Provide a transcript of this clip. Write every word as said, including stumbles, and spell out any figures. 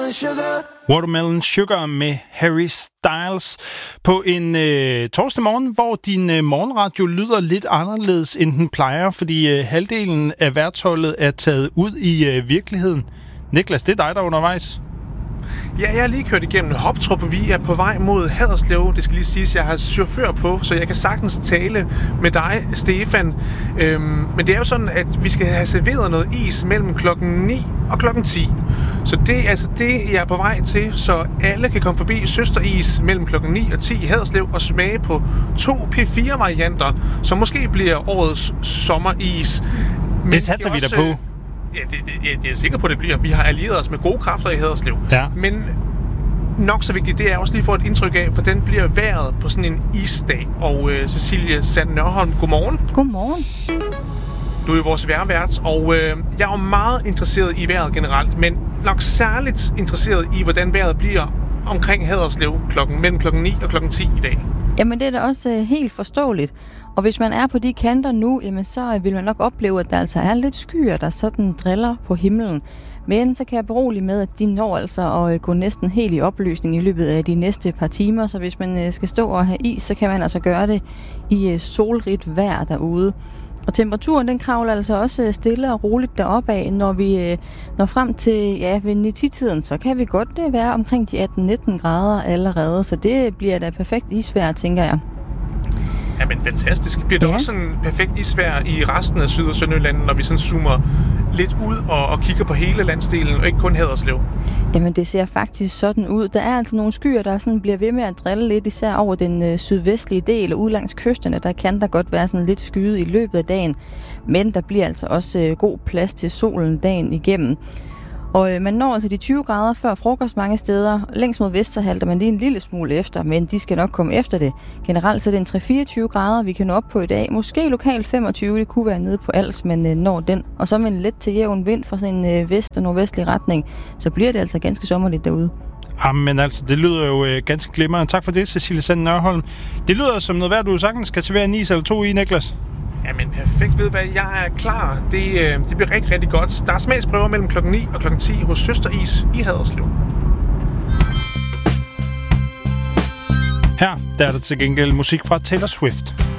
Watermelon Sugar. Watermelon Sugar med Harry Styles på en øh, torsdag morgen, hvor din øh, morgenradio lyder lidt anderledes, end den plejer, fordi øh, halvdelen af værtsholdet er taget ud i øh, virkeligheden. Niklas, det er dig, der er undervejs. Ja, jeg har lige kørt igennem Hoptrup. Vi er på vej mod Haderslev. Det skal lige siges, jeg har chauffør på, så jeg kan sagtens tale med dig, Stefan. Øhm, men det er jo sådan, at vi skal have serveret noget is mellem klokken ni og klokken ti. Så det er altså det, jeg er på vej til, så alle kan komme forbi Søsteris mellem klokken ni og ti i Haderslev og smage på to P fire varianter, som måske bliver årets sommeris. Men det satser vi da på. Ja, det, det, det, det er jeg sikker på, det bliver. Vi har allieret os med gode kræfter i Haderslev. Ja. Men nok så vigtigt, det er også lige for et indtryk af, for den bliver vejret på sådan en isdag. Og øh, Cecilie Sand Nørholm, godmorgen. Godmorgen. Du er jo vores vejrvært, og øh, jeg er jo meget interesseret i vejret generelt, men nok særligt interesseret i, hvordan vejret bliver omkring Haderslev klokken, mellem klokken ni og klokken ti i dag. Jamen, det er da også øh, helt forståeligt. Og hvis man er på de kanter nu, jamen, så vil man nok opleve, at der altså er lidt skyer, der sådan driller på himlen. Men så kan jeg berolige med, at de når altså at gå næsten helt i opløsning i løbet af de næste par timer. Så hvis man skal stå og have is, så kan man altså gøre det i solrigt vejr derude. Og temperaturen, den kravler altså også stille og roligt deroppe af. Når vi når frem til ja, ved ni-tiden, så kan vi godt være omkring de atten nitten grader allerede. Så det bliver da perfekt isvejr, tænker jeg. Ja, men fantastisk. Bliver det ja. også sådan perfekt isvejr i resten af Syd- og Sønderjylland, når vi sådan zoomer lidt ud og, og kigger på hele landsdelen, og ikke kun Haderslev? Jamen, det ser faktisk sådan ud. Der er altså nogle skyer, der sådan bliver ved med at drille lidt, især over den øh, sydvestlige del, og ud langs kysterne, der kan der godt være sådan lidt skyet i løbet af dagen. Men der bliver altså også øh, god plads til solen dagen igennem. Og øh, man når altså de tyve grader før frokost mange steder. Længst mod vest, så halter man lige en lille smule efter, men de skal nok komme efter det. Generelt så er det en tre til fireogtyve grader, vi kan nå op på i dag. Måske lokalt femogtyve, det kunne være nede på Als, men øh, når den. Og så med en let til jævn vind fra sådan en øh, vest- og nordvestlig retning, så bliver det altså ganske sommerligt derude. Jamen altså, det lyder jo øh, ganske glimrende. Tak for det, Cecilie Sand Nørholm. Det lyder som noget værd, du sagtens kan servere en is eller to i, Niklas. Jamen perfekt, ved hvad, jeg er klar. Det, øh, det bliver rigtig, rigtig godt. Der er smagsprøver mellem klokken ni og klokken ti hos Søsteris i Haderslev. Her der er der til gengæld musik fra Taylor Swift.